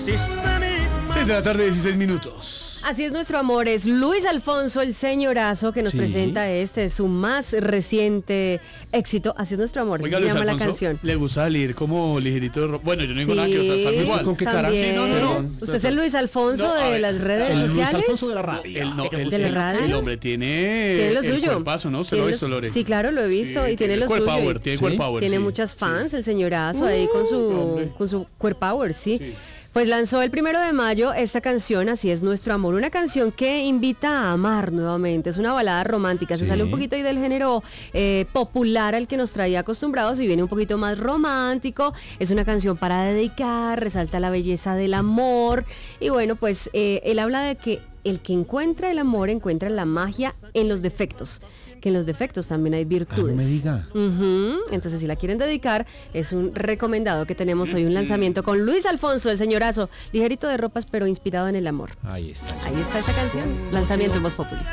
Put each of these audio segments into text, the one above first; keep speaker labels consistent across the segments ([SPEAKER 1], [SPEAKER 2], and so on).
[SPEAKER 1] 6 de la tarde, 16 minutos.
[SPEAKER 2] Así es nuestro amor, es Luis Alfonso, el señorazo que nos presenta su más reciente éxito. Así es nuestro amor,
[SPEAKER 1] Oiga,
[SPEAKER 2] se
[SPEAKER 1] Luis
[SPEAKER 2] llama
[SPEAKER 1] Alfonso,
[SPEAKER 2] la canción.
[SPEAKER 1] le gusta salir como ligerito de ropa. Bueno, yo no digo nada que otra salga igual.
[SPEAKER 3] ¿Con qué cara?
[SPEAKER 1] Sí, no.
[SPEAKER 2] ¿Usted es el Luis Alfonso de las redes
[SPEAKER 3] El
[SPEAKER 2] sociales?
[SPEAKER 3] Luis Alfonso de la radio.
[SPEAKER 2] ¿De la radio?
[SPEAKER 1] El hombre tiene
[SPEAKER 2] lo
[SPEAKER 1] el
[SPEAKER 2] suyo.
[SPEAKER 1] cuerpazo, ¿no? ¿Usted lo ha visto, Lore?
[SPEAKER 2] Sí, claro, lo he visto y tiene lo
[SPEAKER 1] core
[SPEAKER 2] suyo.
[SPEAKER 1] power, tiene core power.
[SPEAKER 2] Tiene
[SPEAKER 1] sí.
[SPEAKER 2] muchas fans, el señorazo ahí con su core power, sí. Pues lanzó el 1 de mayo esta canción, Así es nuestro amor, una canción que invita a amar nuevamente, es una balada romántica, se sale un poquito ahí del género popular al que nos traía acostumbrados y viene un poquito más romántico, es una canción para dedicar, resalta la belleza del amor y bueno, pues él habla de que el que encuentra el amor encuentra la magia en los defectos, que en los defectos también hay virtudes.
[SPEAKER 3] No me diga.
[SPEAKER 2] Entonces, si la quieren dedicar, es un recomendado que tenemos hoy, un lanzamiento con Luis Alfonso, el señorazo, ligerito de ropas, pero inspirado en el amor.
[SPEAKER 3] Ahí está.
[SPEAKER 2] Ahí está esta canción, lanzamiento en Voz Populi.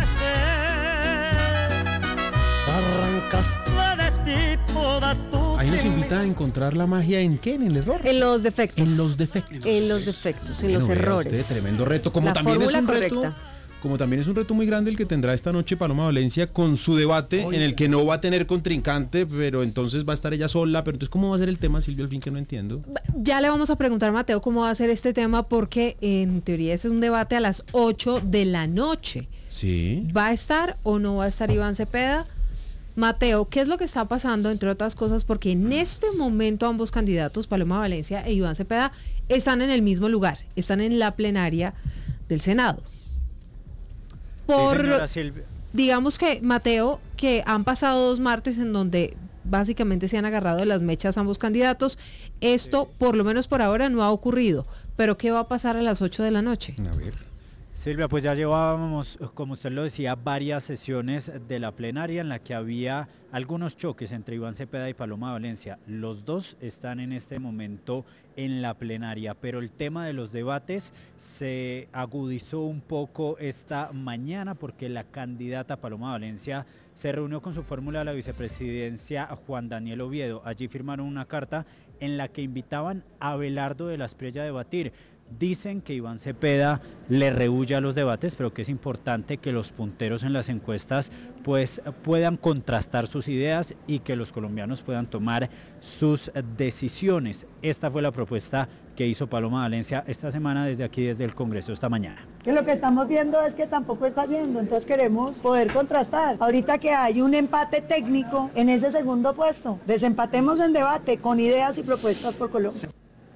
[SPEAKER 3] Ahí nos invita a encontrar la magia ¿en qué? ¿En el error?
[SPEAKER 2] En los defectos.
[SPEAKER 3] En los defectos.
[SPEAKER 2] En los defectos, en
[SPEAKER 3] Bueno,
[SPEAKER 2] los
[SPEAKER 3] vea
[SPEAKER 2] errores.
[SPEAKER 3] usted, tremendo reto. Como
[SPEAKER 2] La
[SPEAKER 3] también es un
[SPEAKER 2] fórmula
[SPEAKER 3] reto.
[SPEAKER 2] correcta.
[SPEAKER 3] Como también es un reto muy grande el que tendrá esta noche Paloma Valencia con su debate en el que no va a tener contrincante, pero entonces va a estar ella sola. Pero entonces, ¿cómo va a ser el tema, Silvia, al fin que no entiendo?
[SPEAKER 4] Ya le vamos a preguntar a Mateo cómo va a ser este tema porque en teoría es un debate a las 8 de la noche.
[SPEAKER 3] Sí.
[SPEAKER 4] ¿Va a estar o no va a estar Iván Cepeda? Mateo, ¿qué es lo que está pasando, entre otras cosas? Porque en este momento ambos candidatos, Paloma Valencia e Iván Cepeda, están en el mismo lugar, están en la plenaria del Senado. Digamos que, Mateo, que han pasado 2 martes en donde básicamente se han agarrado de las mechas ambos candidatos. Esto, por lo menos por ahora, no ha ocurrido. Pero, ¿qué va a pasar a las 8 de la noche?
[SPEAKER 3] A ver.
[SPEAKER 5] Silvia, pues ya llevábamos, como usted lo decía, varias sesiones de la plenaria en la que había algunos choques entre Iván Cepeda y Paloma Valencia. Los dos están en este momento en la plenaria, pero el tema de los debates se agudizó un poco esta mañana porque la candidata Paloma Valencia se reunió con su fórmula de la vicepresidencia Juan Daniel Oviedo. Allí firmaron una carta en la que invitaban a Abelardo de la Espriella a debatir. Dicen que Iván Cepeda le rehúye a los debates, pero que es importante que los punteros en las encuestas pues puedan contrastar sus ideas y que los colombianos puedan tomar sus decisiones. Esta fue la propuesta que hizo Paloma Valencia esta semana desde aquí, desde el Congreso, esta mañana.
[SPEAKER 6] Que lo que estamos viendo es que tampoco está yendo, entonces queremos poder contrastar. Ahorita que hay un empate técnico en ese segundo puesto, desempatemos en debate con ideas y propuestas por Colombia.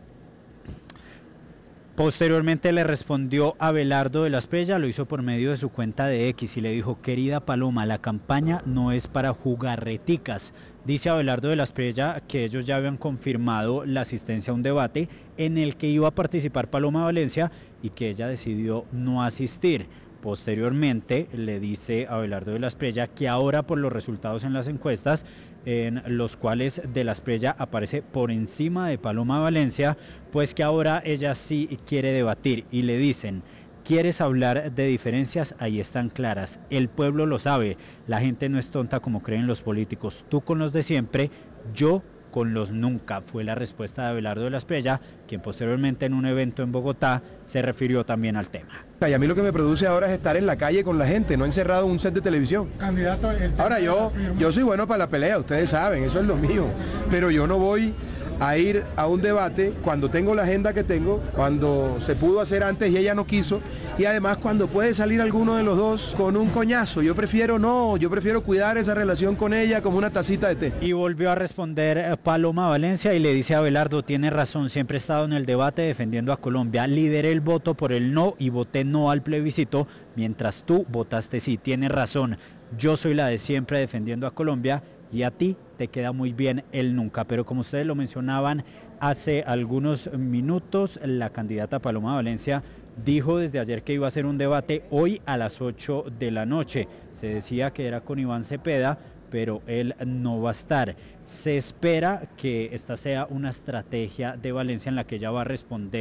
[SPEAKER 5] Posteriormente le respondió Abelardo de la Espriella, lo hizo por medio de su cuenta de X y le dijo: querida Paloma, la campaña no es para jugarreticas. Dice Abelardo de la Espriella que ellos ya habían confirmado la asistencia a un debate en el que iba a participar Paloma Valencia y que ella decidió no asistir. Posteriormente le dice a Abelardo de la Espriella que ahora, por los resultados en las encuestas, en los cuales de la Espriella aparece por encima de Paloma Valencia, pues que ahora ella sí quiere debatir y le dicen: ¿quieres hablar de diferencias? Ahí están claras, el pueblo lo sabe, la gente no es tonta como creen los políticos, tú con los de siempre, yo con los nunca, fue la respuesta de Abelardo de la Espriella, quien posteriormente en un evento en Bogotá se refirió también al tema.
[SPEAKER 7] Y a mí lo que me produce ahora es estar en la calle con la gente, no encerrado en un set de televisión.
[SPEAKER 8] Candidato,
[SPEAKER 7] ahora yo soy bueno para la pelea, ustedes saben, eso es lo mío, pero yo no voy a ir a un debate cuando tengo la agenda que tengo, cuando se pudo hacer antes y ella no quiso, y además cuando puede salir alguno de los dos con un coñazo. Yo prefiero cuidar esa relación con ella como una tacita de té.
[SPEAKER 5] Y volvió a responder Paloma Valencia y le dice a Abelardo: tiene razón, siempre he estado en el debate defendiendo a Colombia, lideré el voto por el no y voté no al plebiscito, mientras tú votaste sí, tienes razón, yo soy la de siempre defendiendo a Colombia y a ti te queda muy bien el nunca. Pero como ustedes lo mencionaban hace algunos minutos, la candidata Paloma Valencia dijo desde ayer que iba a hacer un debate hoy a las 8 de la noche. Se decía que era con Iván Cepeda, pero él no va a estar. Se espera que esta sea una estrategia de Valencia en la que ella va a responder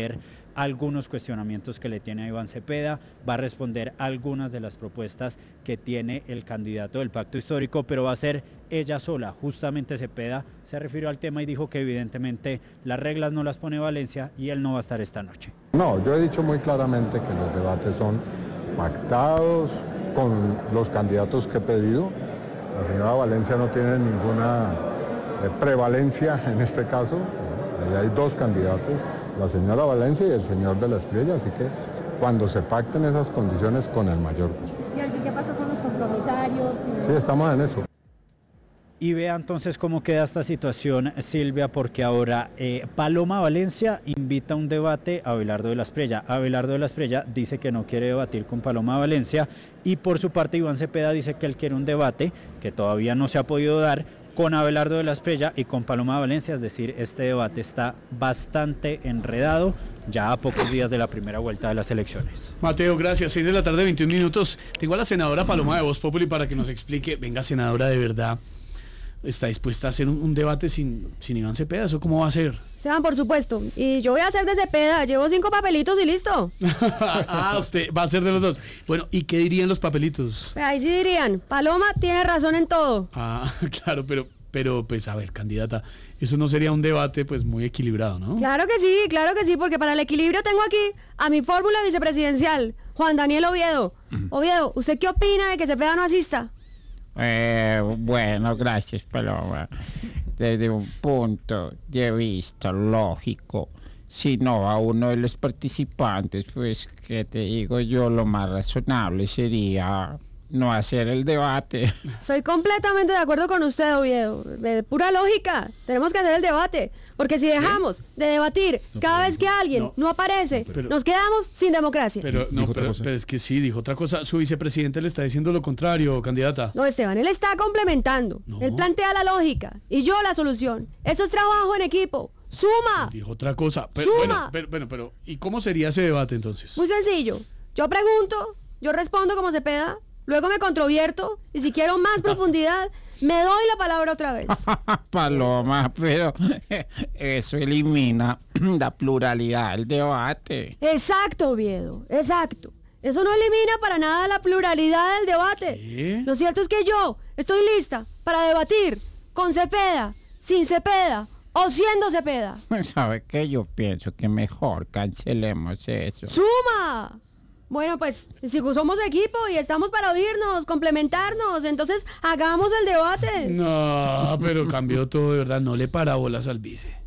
[SPEAKER 5] algunos cuestionamientos que le tiene a Iván Cepeda, va a responder algunas de las propuestas que tiene el candidato del Pacto Histórico, pero va a ser ella sola. Justamente Cepeda se refirió al tema y dijo que evidentemente las reglas no las pone Valencia y él no va a estar esta noche.
[SPEAKER 8] No, yo he dicho muy claramente que los debates son pactados con los candidatos que he pedido. La señora Valencia no tiene ninguna prevalencia en este caso. Hay dos candidatos, la señora Valencia y el señor de la Espriella, así que cuando se pacten esas condiciones con el mayor gusto.
[SPEAKER 9] ¿Y qué pasa con los compromisarios?
[SPEAKER 8] Sí, estamos en eso.
[SPEAKER 5] Y vea entonces cómo queda esta situación, Silvia, porque ahora Paloma Valencia invita a un debate a Abelardo de la Espriella. Abelardo de la Espriella dice que no quiere debatir con Paloma Valencia y por su parte Iván Cepeda dice que él quiere un debate que todavía no se ha podido dar con Abelardo de la Espriella y con Paloma Valencia, es decir, este debate está bastante enredado ya a pocos días de la primera vuelta de las elecciones.
[SPEAKER 1] Mateo, gracias. 6 de la tarde, 21 minutos. Tengo a la senadora Paloma de Voz Populi para que nos explique. Venga, senadora, de verdad, ¿está dispuesta a hacer un debate sin Iván Cepeda? ¿Eso cómo va a ser?
[SPEAKER 2] Sean, por supuesto. Y yo voy a hacer de Cepeda. Llevo 5 papelitos y listo.
[SPEAKER 1] Usted va a ser de los dos. Bueno, ¿y qué dirían los papelitos?
[SPEAKER 2] Ahí sí dirían, Paloma tiene razón en todo.
[SPEAKER 1] Claro, pero pues a ver, candidata, eso no sería un debate pues muy equilibrado, ¿no?
[SPEAKER 2] Claro que sí, porque para el equilibrio tengo aquí a mi fórmula vicepresidencial, Juan Daniel Oviedo. Oviedo, ¿usted qué opina de que Cepeda no asista?
[SPEAKER 10] Bueno, gracias, Paloma. Desde un punto de vista lógico, si no a uno de los participantes, pues, ¿qué te digo yo? Lo más razonable sería no hacer el debate.
[SPEAKER 2] Soy completamente de acuerdo con usted, Oviedo. De pura lógica, tenemos que hacer el debate. Porque si dejamos de debatir cada vez que alguien no aparece, nos quedamos sin democracia.
[SPEAKER 1] Pero es que sí, dijo otra cosa. Su vicepresidente le está diciendo lo contrario, candidata.
[SPEAKER 2] No, Esteban, él está complementando. Él plantea la lógica y yo la solución. Eso es trabajo en equipo. ¡Suma!
[SPEAKER 1] Dijo otra cosa.
[SPEAKER 2] ¡Suma!
[SPEAKER 1] Pero, ¿y cómo sería ese debate entonces?
[SPEAKER 2] Muy sencillo. Yo pregunto, yo respondo como Cepeda, luego me controvierto y si quiero más profundidad, me doy la palabra otra vez.
[SPEAKER 10] Paloma, pero eso elimina la pluralidad del debate.
[SPEAKER 2] Exacto, Oviedo, exacto. Eso no elimina para nada la pluralidad del debate.
[SPEAKER 1] ¿Qué?
[SPEAKER 2] Lo cierto es que yo estoy lista para debatir con Cepeda, sin Cepeda o siendo Cepeda.
[SPEAKER 10] ¿Sabe qué? Yo pienso que mejor cancelemos eso.
[SPEAKER 2] ¡Suma! Bueno, pues, si somos equipo y estamos para oírnos, complementarnos, entonces hagamos el debate.
[SPEAKER 1] No, pero cambió todo, de verdad, no le para bolas al vice.